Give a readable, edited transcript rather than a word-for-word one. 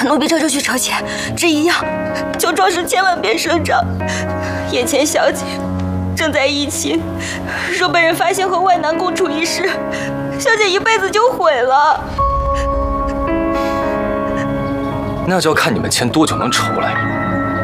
奴婢这就去筹钱，这一样，求壮士千万别声张。眼前小姐正在疫情，若被人发现和外男共处一室，小姐一辈子就毁了。 那就要看你们钱多久能筹来。